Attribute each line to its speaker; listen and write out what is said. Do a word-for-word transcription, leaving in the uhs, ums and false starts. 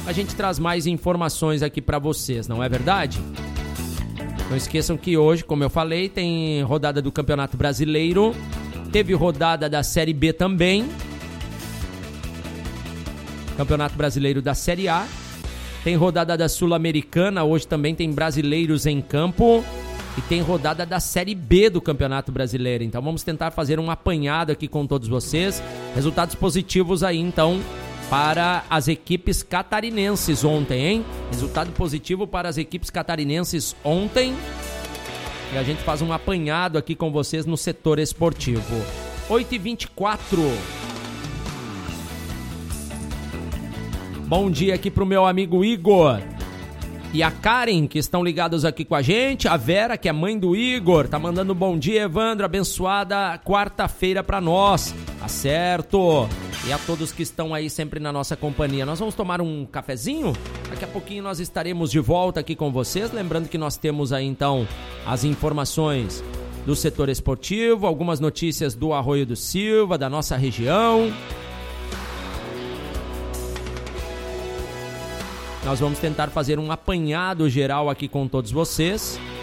Speaker 1: a gente traz mais informações aqui para vocês, não é verdade? Não esqueçam que hoje, como eu falei, tem rodada do Campeonato Brasileiro, teve rodada da Série B também, Campeonato Brasileiro da Série A, tem rodada da Sul-Americana, hoje também tem brasileiros em campo e tem rodada da Série B do Campeonato Brasileiro. Então vamos tentar fazer um apanhado aqui com todos vocês, resultados positivos aí então para as equipes catarinenses ontem, hein? Resultado positivo para as equipes catarinenses ontem. E a gente faz um apanhado aqui com vocês no setor esportivo. oito e vinte e quatro. Bom dia aqui pro meu amigo Igor e a Karen, que estão ligados aqui com a gente. A Vera, que é mãe do Igor, tá mandando um bom dia, Evandro, abençoada quarta-feira pra nós, tá certo? E a todos que estão aí sempre na nossa companhia. Nós vamos tomar um cafezinho? Daqui a pouquinho nós estaremos de volta aqui com vocês. Lembrando que nós temos aí então as informações do setor esportivo, algumas notícias do Arroio do Silva, da nossa região. Nós vamos tentar fazer um apanhado geral aqui com todos vocês.